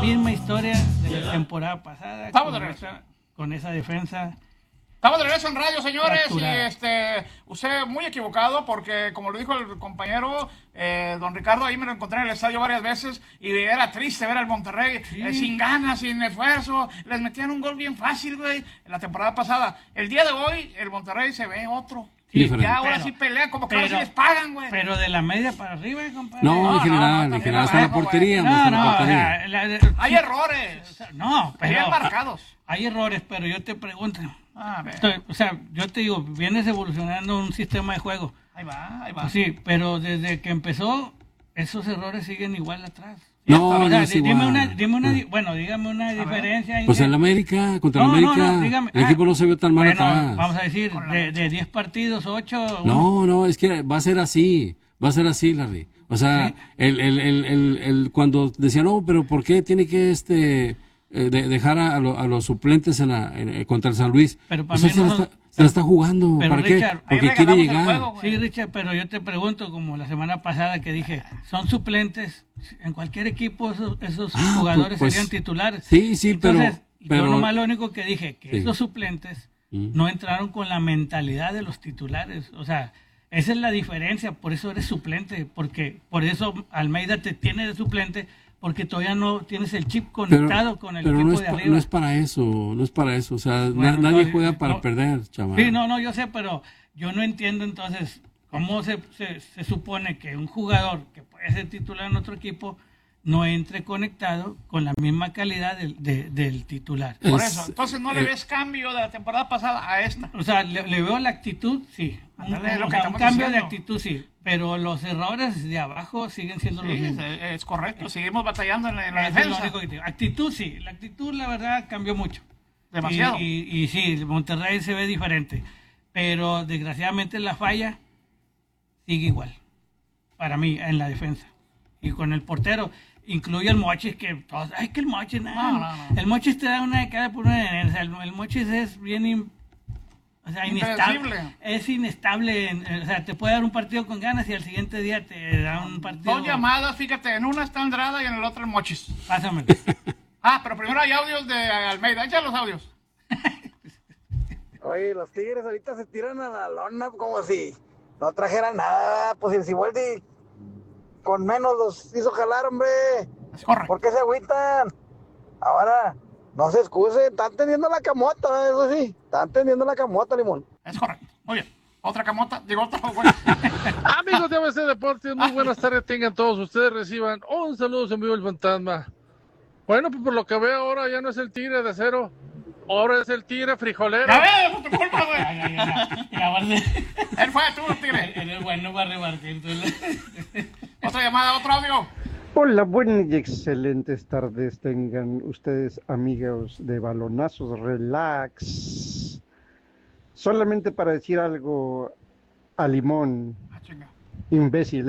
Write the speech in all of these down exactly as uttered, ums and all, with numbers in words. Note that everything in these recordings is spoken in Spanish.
misma historia de la temporada pasada. Vamos de regreso. Con esa defensa. Estamos de regreso en radio, señores, Fracturada. y este, usted muy equivocado porque, como lo dijo el compañero eh, don Ricardo, ahí me lo encontré en el estadio varias veces y era triste ver al Monterrey Sí. eh, sin ganas, sin esfuerzo, les metían un gol bien fácil, güey, en la temporada pasada. El día de hoy, el Monterrey se ve otro. Sí, Ya ahora pero- sí pelean, como que pero- ahora sí les pagan, güey. Pero de la media para arriba, compadre. No, No, en general, no, no, en general, hasta no, la no, portería, No, hasta la no, o portería. sea, la- Hay sí, errores, no, pero bien marcados. hay errores, pero yo te pregunto, A ver, estoy- o sea, yo te digo, vienes evolucionando un sistema de juego, ahí va, ahí va. pues sí, pero desde que empezó, esos errores siguen igual atrás. No, O no sea, es di- dime igual. una, dime una, di- bueno, dígame una diferencia. Pues en el América, contra el No, no, América, no, dígame. el Ah, equipo no se vio tan mal bueno, atrás. vamos a decir, Con la de, de diez partidos, ocho. No, no, es que va a ser así, va a ser así, Larry. O sea, Sí. el, el, el, el, el- cuando decían, no, pero ¿por qué tiene que este eh, de- dejar a, a lo- a los suplentes en la, en- eh, contra el San Luis? Pero para O sea, mí se, no la son- está, se la está jugando. Pero, ¿Para qué? Richard, ahí Porque quiere regalamos el llegar. juego, güey. Sí, Richard, pero yo te pregunto, como la semana pasada que dije, son suplentes, en cualquier equipo esos, esos Ah, jugadores pues, serían titulares. Sí, sí, Entonces, pero... pero yo nomás lo único que dije, que Sí. esos suplentes Mm. no entraron con la mentalidad de los titulares. O sea, esa es la diferencia, por eso eres suplente, porque por eso Almeida te tiene de suplente, porque todavía no tienes el chip pero, conectado con el pero equipo no, es de pa- arriba. no es para eso, no es para eso. O sea, Bueno, na- nadie no, juega para no. perder, chaval. Sí, no, no, yo sé, pero yo no entiendo entonces cómo se, se, se supone que un jugador que puede ser titular en otro equipo no entre conectado con la misma calidad del, de- del titular. Por Es- eso, entonces no le eh, ves cambio de la temporada pasada a esta. O sea, le, le veo la actitud, sí. Un, Ándale, es lo o que sea, un estamos cambio de diciendo. actitud, sí. Pero los errores de abajo siguen siendo los Sí, es, mismos. es correcto, seguimos batallando en la, en la Eso es lo defensa. único que te digo. Actitud, sí. La actitud, la verdad, cambió mucho. Demasiado. Y, y, y sí, el Monterrey se ve diferente. Pero desgraciadamente la falla sigue igual. Para mí, en la defensa. Y con el portero, incluye el Mochis, que todos, ay, que el Mochis, nada. No, no, no. El Mochis te da una de cada por una de, o sea, el, el Mochis es bien in- o sea, inestable. Impredecible. Es inestable. en- o sea, te puede dar un partido con ganas y al siguiente día te da un partido. Dos llamadas, fíjate, en una está Andrada y en el otro el Mochis. Pásame. Ah, pero primero hay audios de Almeida, echa los audios. Oye, los Tigres ahorita se tiran a la lona como si no trajeran nada. Pues el Siboldi con menos los hizo jalar, hombre. Es correcto. ¿Por qué se agüitan? Ahora, no se excusen, están tendiendo la camota, eso sí. Están tendiendo la camota, Limón. Es correcto. Muy bien. Otra camota, digo otra, güey. Amigos de A B C Deportes, muy buenas tardes tengan todos ustedes, reciban un saludo en vivo el fantasma. Bueno, pues por lo que veo ahora ya no es el tigre de acero, ahora es el tigre frijolero. Ya ves, por tu culpa, güey. Ya, ya, ya, ya, aparte, Él fue tú, tigre. eres bueno para repartir. tú le- Otra llamada, otro audio. Hola, buenas y excelentes tardes tengan ustedes, amigos de Balonazos Relax. Solamente para decir algo a Limón, Ah, chinga. imbécil.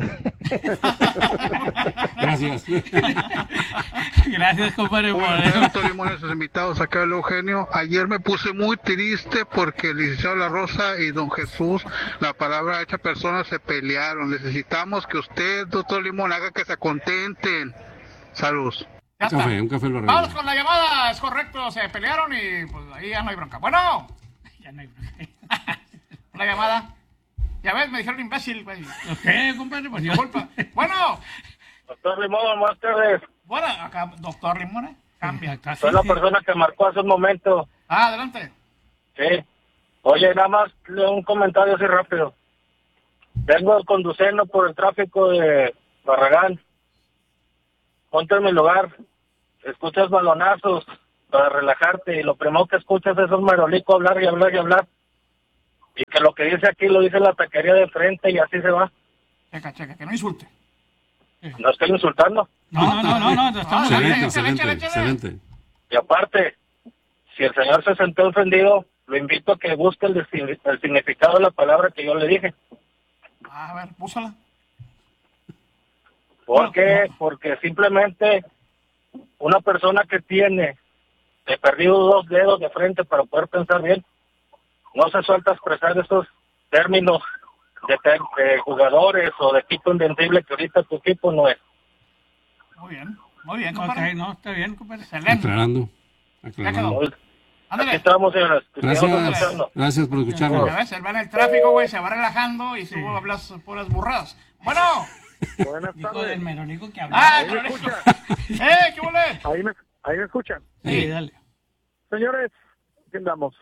Gracias. Gracias, compadre, por Buenas eso. tardes, Tony Limón, sus invitados acá el Eugenio. Ayer me puse muy triste porque el licenciado La Rosa y don Jesús, la palabra hecha persona, se pelearon. Necesitamos que usted, doctor Limón, haga que se contenten. Saludos. Ya Un está. café, un café lo Vamos arregla. con la llamada, es correcto, se pelearon y pues ahí ya no hay bronca. Bueno, Ya no hay- la llamada. Ya ves, me dijeron imbécil, güey. ¿Qué, compadre? Pues yo. Disculpa. Bueno, Doctor Limón, buenas tardes. bueno, acá, doctor Limón, cambia. Casi, Soy la sí. persona que marcó hace un momento. Ah, adelante. Sí. Oye, nada más un comentario así rápido. Vengo conduciendo por el tráfico de Barragán. Ponte en mi lugar. Escuchas balonazos para relajarte y lo primero que escuchas es un merolico hablar y hablar y hablar. Y que lo que dice aquí lo dice la taquería de frente y así se va. Checa, checa, que no insulte. No estoy insultando. No, no, no, no, no, te estamos Ah, Excelente, Échale, excelente, échale, échale. excelente. Y aparte, si el señor se sintió ofendido, lo invito a que busque el, desi- el significado de la palabra que yo le dije. A ver, púsala. ¿Por qué? Porque simplemente una persona que tiene he perdido dos dedos de frente para poder pensar bien, no se suelta a expresar esos términos de, te- de jugadores o de equipo invencible que ahorita tu equipo no es. Muy bien. Muy bien, Ok, compadre. no, está bien, compadre. Excelente. Aclarando. Ya aclarando. quedó. Aquí Ándale. estamos, señores. Que sigamos Gracias, escuchando. gracias por escucharnos. Ya ves, él va en el tráfico, güey, se va relajando y tú hablas puras burradas. Bueno. Buenas Dijo tardes. del Meronico que habló. Ah, ¿Ahí me pero escuchan? ¡Eh, qué huele! Ahí me, ahí me escuchan. Sí, dale. Señores, ¿qué andamos?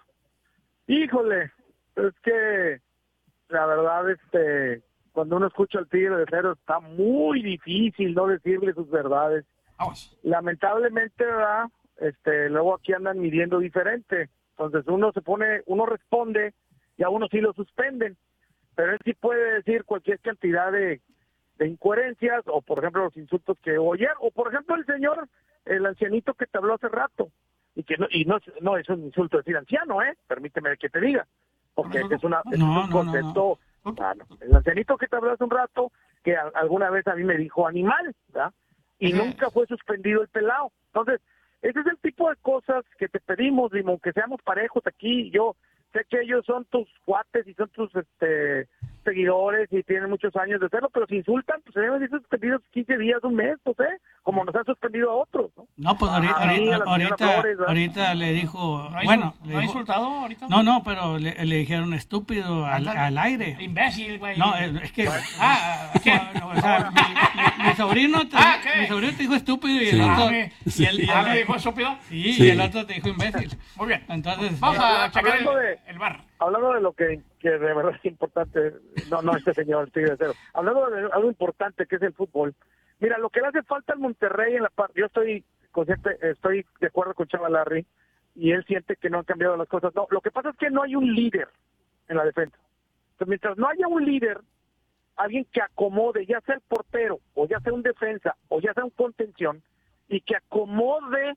Híjole, es que la verdad, este, cuando uno escucha al Tigre de Cero está muy difícil no decirle sus verdades. Vamos. Lamentablemente, ¿verdad? Este, luego aquí andan midiendo diferente. Entonces uno se pone, uno responde y a uno sí lo suspenden. Pero él sí puede decir cualquier cantidad de, de incoherencias, o por ejemplo los insultos que oye, o por ejemplo el señor, el ancianito que te habló hace rato, y que no, y no, es- no es un insulto decir anciano, ¿eh? Permíteme que te diga, porque ese es, una, ese No, es un no, no, concepto. Ah, no. El ancianito que te habló hace un rato, que a- alguna vez a mí me dijo animal, ¿verdad? Y Ajá. nunca fue suspendido el pelado. Entonces, ese es el tipo de cosas que te pedimos, Limón, que seamos parejos aquí. Yo sé que ellos son tus cuates y son tus este, seguidores y tienen muchos años de hacerlo, pero si insultan, pues se deben ir suspendidos quince días, un mes, no sé, como nos han suspendido a otros, ¿no? No, pues A ahorita, mí, a ahorita, la señora ahorita, Flores, ¿verdad? ahorita le dijo, ¿No ha, bueno, insul- le ¿no ha dijo- insultado ahorita? no, no, pero le, le dijeron estúpido al, Ándale. al aire. Imbécil, güey. No, es, es que, Ah, ¿qué? o sea, mi, mi- mi sobrino te, Ah, ¿qué? mi sobrino te dijo estúpido y Sí. el Ah, otro, mi- y el, y ¿Ah, el- me dijo estúpido? sí, Sí. y el otro te dijo imbécil. Muy bien. Entonces, Vamos eh, a checar el, Hablando de- el bar. Hablando de lo que, que de verdad es importante, no, no este señor, el Tigre de Cero, hablando de algo importante que es el fútbol, mira, lo que le hace falta al Monterrey en la parte, yo estoy consciente, estoy de acuerdo con Chava Larry, y él siente que no han cambiado las cosas. No, lo que pasa es que no hay un líder en la defensa. Entonces, mientras no haya un líder, alguien que acomode, ya sea el portero, o ya sea un defensa, o ya sea un contención, y que acomode,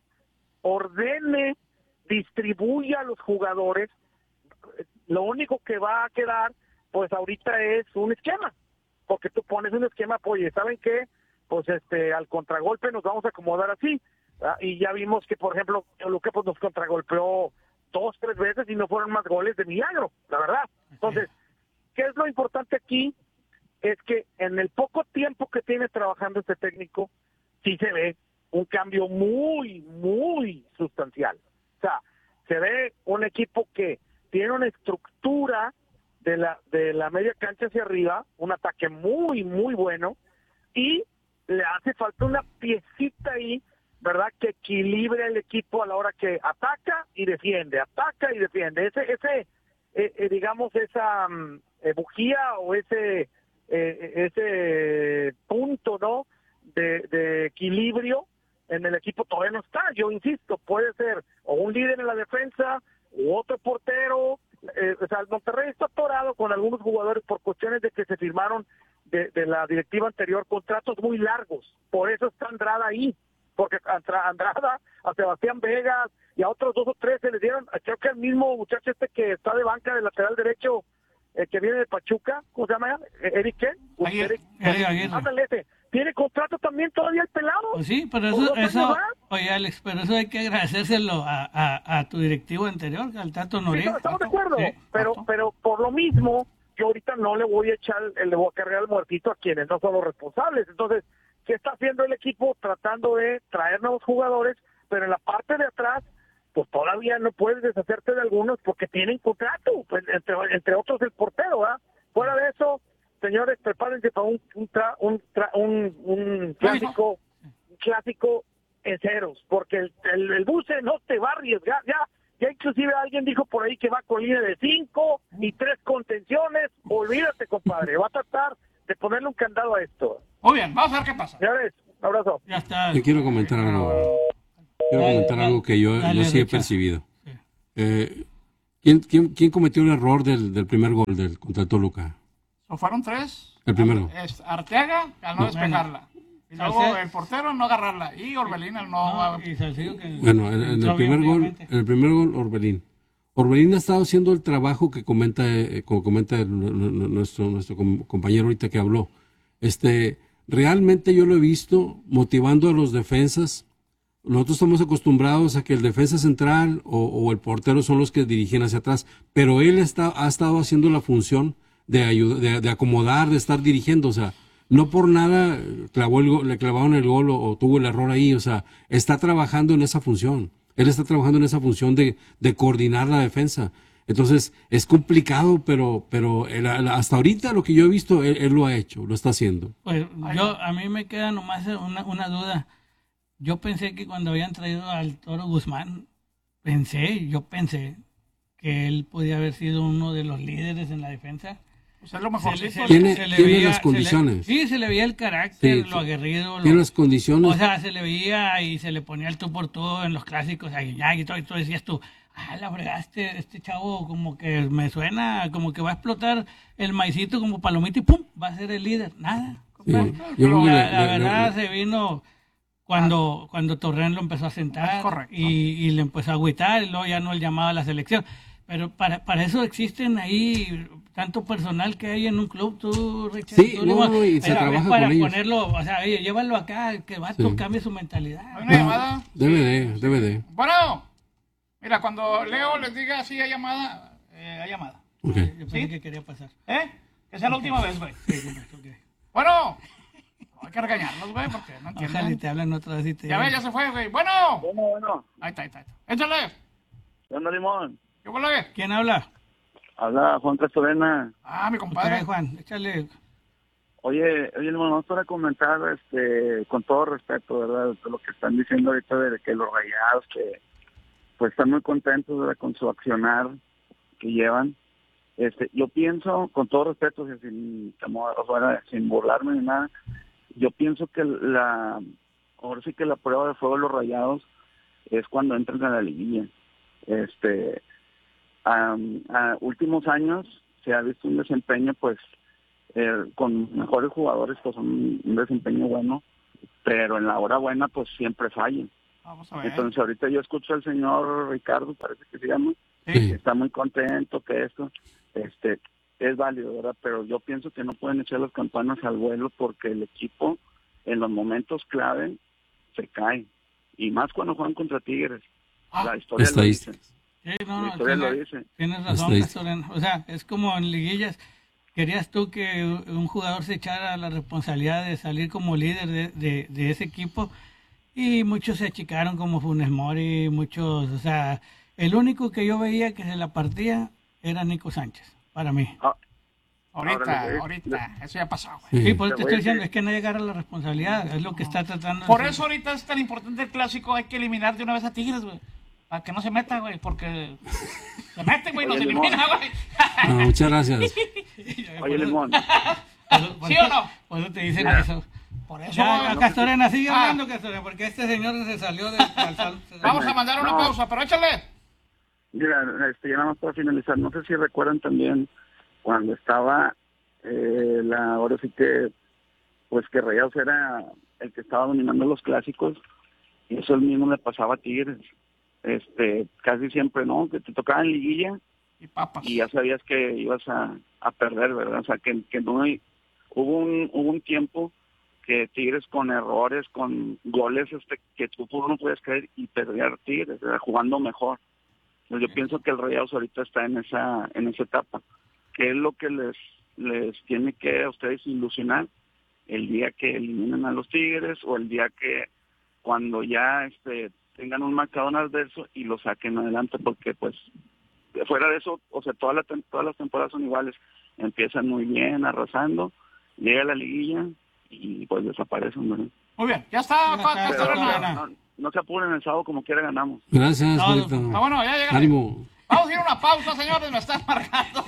ordene, distribuya a los jugadores, lo único que va a quedar, pues ahorita es un esquema, porque tú pones un esquema, pues, oye, ¿saben qué? Pues este, al contragolpe nos vamos a acomodar así, ¿verdad? Y ya vimos que, por ejemplo, Luque pues nos contragolpeó dos, tres veces y no fueron más goles de milagro, la verdad. Entonces, ¿qué es lo importante aquí? Es que en el poco tiempo que tiene trabajando este técnico, sí se ve un cambio muy, muy sustancial. O sea, se ve un equipo que tiene una estructura de la de la media cancha hacia arriba, un ataque muy, muy bueno, y le hace falta una piecita ahí, ¿verdad?, que equilibre el equipo a la hora que ataca y defiende, ataca y defiende. Ese, ese eh, eh, digamos, esa um, eh, bujía o ese, eh, ese punto, ¿no?, de, de equilibrio en el equipo todavía no está. Yo insisto, puede ser o un líder en la defensa, u otro portero. Eh, o sea, el Monterrey está atorado con algunos jugadores por cuestiones de que se firmaron de, de la directiva anterior contratos muy largos. Por eso está Andrada ahí, porque a Andrada, a Sebastián Vegas y a otros dos o tres se les dieron, creo que el mismo muchacho este que está de banca de lateral derecho, eh, que viene de Pachuca, ¿cómo se llama? Eh, ¿Eric qué? Aguirre. Eric- Eric Aguirre. Ándale, ese. Tiene contrato también todavía el pelado. pues sí, pero ¿Por eso, dos años eso, más? oye Alex, pero eso hay que agradecérselo a, a, a tu directivo anterior, al Tato Sí, Noriega. no, estamos de acuerdo, Sí, pero Tato. pero por lo mismo, yo ahorita no le voy a echar, el- le voy a cargar el muertito a quienes no son los responsables. Entonces, ¿qué está haciendo el equipo? Tratando de traer nuevos jugadores, pero en la parte de atrás, pues todavía no puedes deshacerte de algunos porque tienen contrato, pues, entre, entre otros el portero, ¿verdad? Fuera de eso, señores, prepárense para un un, tra- un, tra- un, un clásico, un clásico en ceros, porque el, el, el buce no te va a arriesgar, ya, ya inclusive alguien dijo por ahí que va con línea de cinco y tres contenciones, olvídate, compadre, va a tratar de ponerle un candado a esto. Muy bien, vamos a ver qué pasa. Señores, un abrazo. Ya está. Yo quiero comentar algo. Quiero Dale, comentar dale, algo que yo, dale, yo sí he Richard. percibido. Sí. Eh, ¿quién, quién, quién cometió el error del, del primer gol del contra Toluca? ¿O fueron tres? El primero. Es Arteaga al no, No. despejarla. Y luego Salcedo. el portero no agarrarla. Y Orbelín al no... No, y Salcedo que Bueno, en, en entró el primer bien gol, fríamente. en el primer gol, Orbelín. Orbelín ha estado haciendo el trabajo que comenta, eh, como comenta el- n- nuestro nuestro com- compañero ahorita que habló. Este, realmente yo lo he visto motivando a los defensas. Nosotros estamos acostumbrados a que el defensa central o, o el portero son los que dirigen hacia atrás, pero él está, ha estado haciendo la función de ayudar, de, de acomodar, de estar dirigiendo. O sea, no por nada clavó el, go- le clavaron el gol o, o tuvo el error ahí, o sea, está trabajando en esa función. Él está trabajando en esa función de, de coordinar la defensa. Entonces, es complicado, pero, pero él- hasta ahorita lo que yo he visto, él, él lo ha hecho, lo está haciendo. Pues yo, a mí me queda nomás una, una duda. Yo pensé que cuando habían traído al Toro Guzmán, pensé, yo pensé que él podía haber sido uno de los líderes en la defensa. Pues es lo mejorcito. Se le- Tiene- se le tiene veía- las se le- condiciones. sí, se le veía el carácter, Sí, lo sí. aguerrido. Tiene lo- las condiciones. o sea, se le veía y se le ponía el tú por tú en los clásicos a Guiñac y todo, y tú decías tú, ah, la fregaste, este chavo como que me suena, como que va a explotar el maicito como palomita y pum, va a ser el líder. Nada. Sí, compadre. yo creo que la, le- la le- le- verdad le- se vino cuando, cuando Torren lo empezó a sentar Es correcto. y, y le empezó a agüitar y luego ya no el llamaba a la selección. Pero para, para eso existen ahí tanto personal que hay en un club, tú, Richard. Sí, tú, no, Limón, no, y se pero es trabaja para con ellos. ponerlo, o sea, oye, llévalo acá, que vato Sí. cambie su mentalidad. Hay una llamada. Debe de, debe de. Bueno, mira, cuando Leo les diga así hay llamada, eh, hay llamada. Ok. Yo pensé ¿Sí? que quería pasar. ¿Eh? Que sea la última vez, güey. Sí, sí, ok. Bueno, hay que regañarlos, güey, porque no Ojalá y entienden. te hablan otra vez y te Ya ves, ya se fue, güey. Bueno, Bueno, bueno. ahí está, ahí está. Ahí está. Échale. ¿Qué onda, Limón? ¿Qué huele? ¿Quién habla? Habla Juan Castorena. Ah, mi Otra compadre. vez, Juan, échale. Oye, oye, Limón, vamos para comentar, este, con todo respeto, ¿verdad? Lo que están diciendo ahorita de que los Rayados, que pues están muy contentos, ¿verdad? Con su accionar que llevan. Este, yo pienso, con todo respeto, o sea, sin temor, o sea, sin burlarme ni nada, yo pienso que la, ahora sí que la prueba de fuego de los Rayados es cuando entran a la liguilla. Este, am, a últimos años se ha visto un desempeño, pues, eh, con mejores jugadores, pues un, un desempeño bueno, pero en la hora buena, pues siempre fallan. Vamos a ver. Entonces, ahorita yo escucho al señor Ricardo, parece que se llama, Sí. está muy contento que esto, este, es válido, ¿verdad? Pero yo pienso que no pueden echar las campanas al vuelo porque el equipo en los momentos clave se cae. Y más cuando juegan contra Tigres. Ah, La historia lo dice. Estadísticas. Sí, no, La no, historia lo tiene- dice. tienes razón, Estadística. Castorena. O sea, es como en liguillas. ¿Querías tú que un jugador se echara la responsabilidad de salir como líder de, de, de ese equipo? Y muchos se achicaron como Funes Mori, muchos, o sea, el único que yo veía que se la partía era Nico Sánchez, para mí. Ah, Ahorita, Ahora, ahorita. Eso ya pasó, güey. Sí. Sí, por eso te Te voy estoy a diciendo, decir- es que nadie agarra la responsabilidad, es lo que está tratando de Por hacer. eso ahorita es tan importante el clásico, hay que eliminar de una vez a Tigres, güey. Para que no se meta, güey, porque se mete, güey, nos Oye, elimina, Limón. güey. No, muchas gracias. Oye, Limón, Por eso- por ¿Sí eso- o no? Por eso te dicen Ah, eso. Por eso, Ya, güey. Castorena, sigue Ah. hablando, Castorena, porque este señor se salió del... del sal- Vamos a mandar una No. pausa, pero échale. mira, este, ya nada más para finalizar, no sé si recuerdan también cuando estaba, eh, la, ahora sí que, pues que Rayados era el que estaba dominando los clásicos, y eso el mismo le pasaba a Tigres. Este, casi siempre, ¿no? Que te tocaba en liguilla, Y papas. y ya sabías que ibas a, a perder, ¿verdad? O sea, que, que no hay, hubo un hubo un tiempo que Tigres con errores, con goles este que tú, tú no puedes creer y perdía Tigres, ¿verdad? Jugando mejor. Entonces, yo pienso que el Rayados ahorita está en esa en esa etapa. ¿Qué es lo que les les tiene que a ustedes ilusionar? El día que eliminen a los Tigres o el día que cuando ya este tengan un marcador adverso y lo saquen adelante, porque pues fuera de eso, o sea, todas las, todas las temporadas son iguales. Empiezan muy bien, arrasando, llega la liguilla y pues desaparecen, ¿verdad? Muy bien, ya está, Ya pa- está, Pero Castorena. no, no, no se apuren, el sábado como quiera ganamos. Gracias, No, Juanito. Está bueno, ya llega. Ánimo. Vamos a ir a una pausa, señores, me están marcando.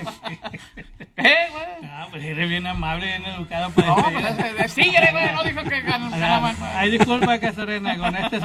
¿Eh, güey? Ah, pues eres bien amable, bien educado para No, despedir. pues es, es tigre, güey, no dijo que gan- O sea, ganaban. Ay, disculpa, Castorena, con este